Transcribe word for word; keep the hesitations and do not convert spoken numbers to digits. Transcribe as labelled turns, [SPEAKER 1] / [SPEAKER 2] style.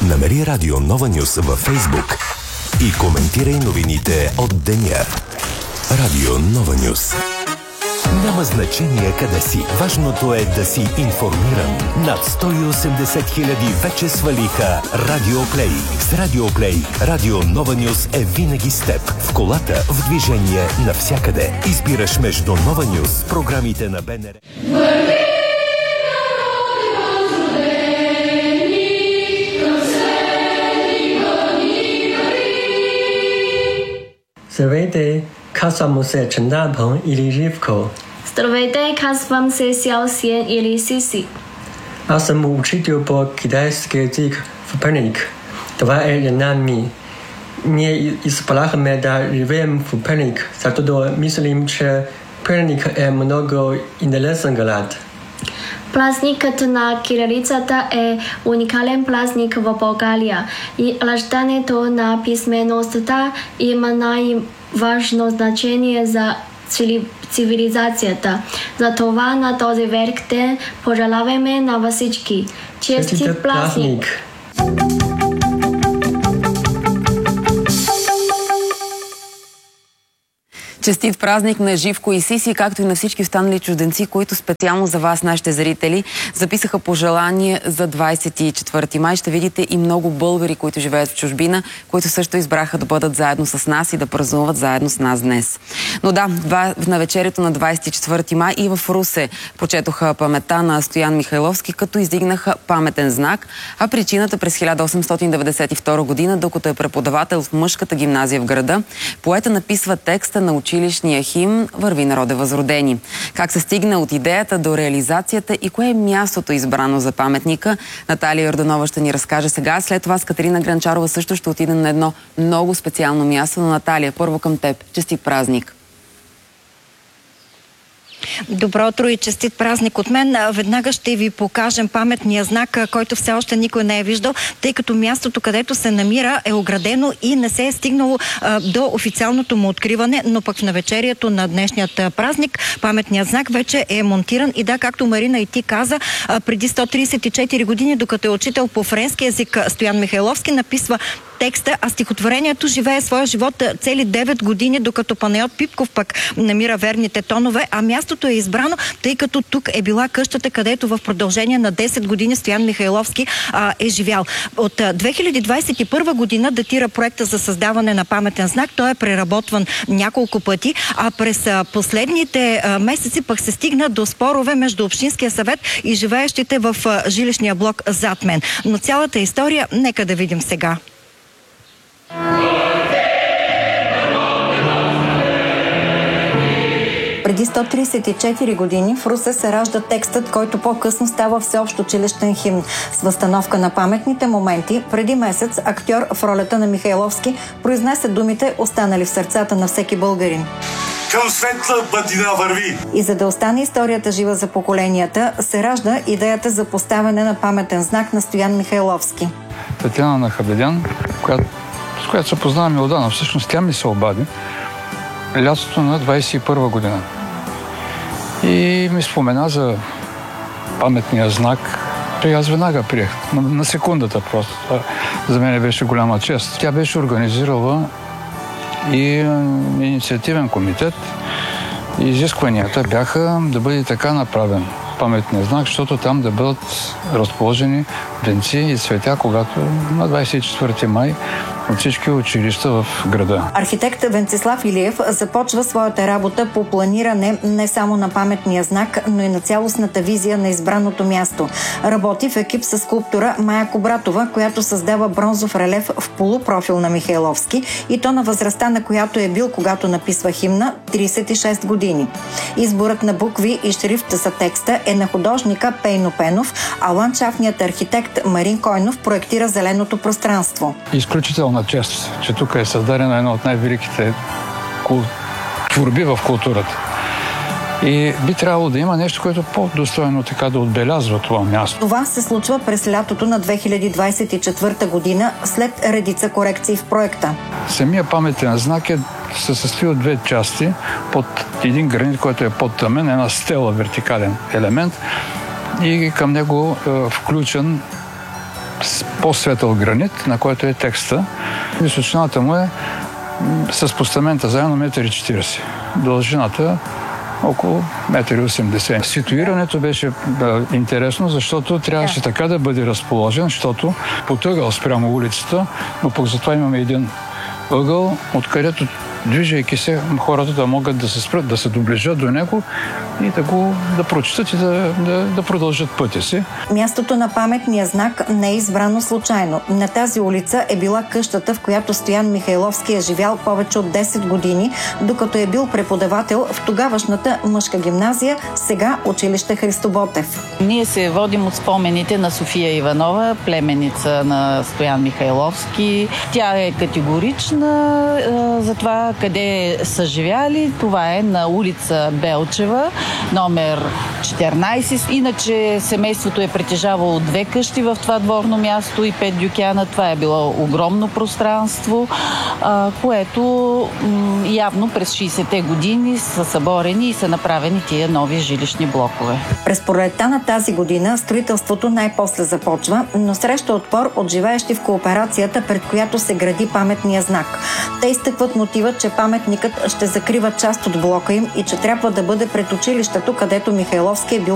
[SPEAKER 1] Намери Радио Нова Нюс във Фейсбук и коментирай новините от деня. Радио Нова Нюс. Няма значение къде си. Важното е да си информиран. Над сто и осемдесет хиляди вече свалиха Радио Плей. С Радио Плей Радио Нова Нюс е винаги с теб. В колата, в движение, навсякъде. Избираш между Нова Нюс, програмите на БНР.
[SPEAKER 2] Здравейте, казвам се Чандапън или Живко.
[SPEAKER 3] Здравейте, казвам се Сяо Сиен или Сиси.
[SPEAKER 2] Аз съм учител по китайски език в Перник. Това е една ми. Ние избрахме да живеем в Перник, защото мислим, че Перник е много интересен град.
[SPEAKER 3] Празникът на кирилицата е уникален празник в България и раждането на писмеността има най-важно значение за цивилизацията. Затова на този велик ден пожелаваме на всички честит празник!
[SPEAKER 4] Честит празник на Живко и Сиси, както и на всички останали чужденци, които специално за вас, нашите зрители, записаха пожелание за двадесет и четвърти май. Ще видите и много българи, които живеят в чужбина, които също избраха да бъдат заедно с нас и да празнуват заедно с нас днес. Но да, на вечерието на двадесет и четвърти май и в Русе почетоха паметта на Стоян Михайловски, като издигнаха паметен знак, а причината през хиляда осемстотин деветдесет и втора година, докато е преподавател в мъжката гимназия в града, поета написва текста на училищния химн "Върви, народе възродени". Как се стигна от идеята до реализацията и кое е мястото избрано за паметника, Наталия Йорданова ще ни разкаже сега. След това с Катерина Гранчарова също ще отидем на едно много специално място. Но Наталия, първо към теб. Честит празник!
[SPEAKER 5] Добро утро и честит празник от мен. Веднага ще ви покажем паметния знак, който все още никой не е виждал, тъй като мястото, където се намира, е оградено и не се е стигнало а, до официалното му откриване, но пък в навечерието на днешният празник паметният знак вече е монтиран. И да, както Марина и ти каза, а, преди сто тридесет и четири години, докато е учител по френски език, Стоян Михайловски написва текста, а стихотворението живее своя живот цели девет години, докато Панайот Пипков пък намира верните тонове, а мястото е избрано, тъй като тук е била къщата, където в продължение на десет години Стоян Михайловски а, е живял. От две хиляди двадесет и първа година датира проекта за създаване на паметен знак. Той е преработван няколко пъти, а през а, последните а, месеци пък се стигна до спорове между Общинския съвет и живеещите в а, жилищния блок зад мен. Но цялата история нека да видим сега. Преди сто тридесет и четири години в Русе се ражда текстът, който по-късно става всеобщо училищен химн. С възстановка на паметните моменти, преди месец актьор в ролята на Михайловски произнесе думите, останали в сърцата на всеки българин.
[SPEAKER 6] Към светла бъдина върви!
[SPEAKER 5] И за да остане историята жива за поколенията, се ражда идеята за поставяне на паметен знак на Стоян Михайловски.
[SPEAKER 7] Татяна Нахабедян, която с която се познаваме отдавна. Всъщност тя ми се обади лятото на двадесет и първа година. И ми спомена за паметния знак. И аз веднага приех. На, на секундата просто. Това за мен беше голяма чест. Тя беше организирала и инициативен комитет. И изискванията бяха да бъде така направен паметния знак, защото там да бъдат разположени венци и цветя, когато на двадесет и четвърти май от всички училища в града.
[SPEAKER 5] Архитект Венцислав Илиев започва своята работа по планиране не само на паметния знак, но и на цялостната визия на избраното място. Работи в екип с скулптора Мая Кобратова, която създава бронзов релеф в полупрофил на Михайловски, и то на възрастта, на която е бил, когато написва химна, тридесет и шест години. Изборът на букви и шрифт за текста е на художника Пейно Пенов, а ландшафтният архитект Марин Койнов проектира зеленото пространство.
[SPEAKER 7] Изключителна чест, че тук е създадена една от най-великите кул... творби в културата. И би трябвало да има нещо, което по-достойно така да отбелязва това място.
[SPEAKER 5] Това се случва през лятото на две хиляди двадесет и четвърта година, след редица корекции в проекта.
[SPEAKER 7] Самия паметен знак е, се състои от две части. Под един гранит, който е по-тъмен, една стела, вертикален елемент, и към него е включен по-светъл гранит, на който е текста. Височината му е с постамента заедно метър и четиридесет. Дължината около метър и осемдесет. Ситуирането беше да, интересно, защото трябваше така да бъде разположен, защото потъгъл спрямо улицата, но пък затова имаме един ъгъл, откъдето, движейки се, хората да могат да се спрат, да се доближат до него и да го да прочитат и да, да, да продължат пътя си.
[SPEAKER 5] Мястото на паметния знак не е избрано случайно. На тази улица е била къщата, в която Стоян Михайловски е живял повече от десет години, докато е бил преподавател в тогавашната мъжка гимназия, сега училище Христо Ботев.
[SPEAKER 8] Ние се водим от спомените на София Иванова, племеница на Стоян Михайловски. Тя е категорична е, за това къде са живяли. Това е на улица Белчева, номер четиринадесет. Иначе семейството е притежавало две къщи в това дворно място и пет дюкяна. Това е било огромно пространство, което явно през шейсетте години са съборени и са направени тия нови жилищни блокове.
[SPEAKER 5] През пролетта на тази година строителството най-после започва, но среща отпор от живеещи в кооперацията, пред която се гради паметния знак. Те изтъкват мотива, че паметникът ще закрива част от блока им и че трябва да бъде пред училището, където Михайловски е бил